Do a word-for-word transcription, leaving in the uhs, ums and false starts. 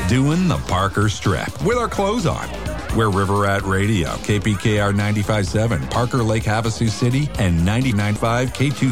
doing the Parker Strip with our clothes on. We're River Rat Radio, K P K R ninety-five point seven, Parker Lake Havasu City, and ninety-nine point five K two